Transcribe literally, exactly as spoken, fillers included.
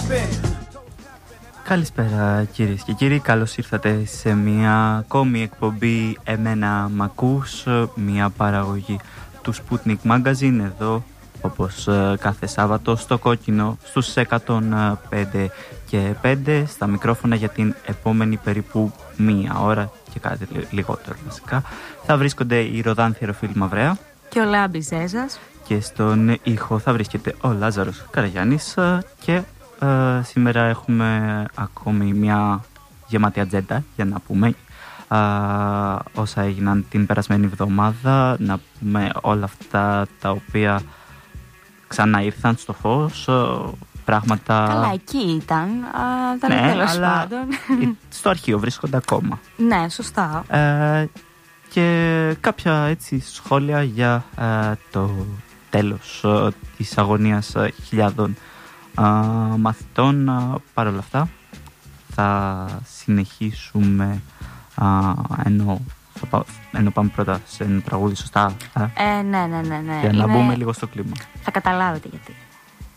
Καλησπέρα κυρίες και κύριοι, καλώς ήρθατε σε μια ακόμη εκπομπή «Εμένα μ' ακούς», μια παραγωγή του Sputnik Magazine εδώ όπως κάθε Σάββατο στο Κόκκινο στους εκατόν πέντε και πέντε στα μικρόφωνα για την επόμενη περίπου μία ώρα και κάτι λιγότερο βασικά. Θα βρίσκονται η Ροδάν Θεροφίλη Μαυρέα και ο Λάμπης Ζέζας και στον ήχο θα βρίσκεται ο Λάζαρος Καραγιάννης και Uh, σήμερα έχουμε ακόμη μια γεμάτη ατζέντα για να πούμε uh, όσα έγιναν την περασμένη εβδομάδα, να πούμε όλα αυτά τα οποία ξανά ήρθαν στο φως, uh, πράγματα... Καλά, εκεί ήταν, uh, δεν ναι, τέλος αλλά πάντων. στο αρχείο βρίσκονται ακόμα. Ναι, σωστά. Uh, και κάποια έτσι σχόλια για uh, το τέλος uh, της αγωνίας uh, χιλιάδων Uh, μαθητών. Uh, παρ' όλα αυτά θα συνεχίσουμε uh, ενώ, θα, ενώ πάμε πρώτα σε ένα τραγούδι, σωστά? Ε, ναι, ναι, ναι, ναι. Για να Είναι... μπούμε λίγο στο κλίμα. Θα καταλάβετε γιατί.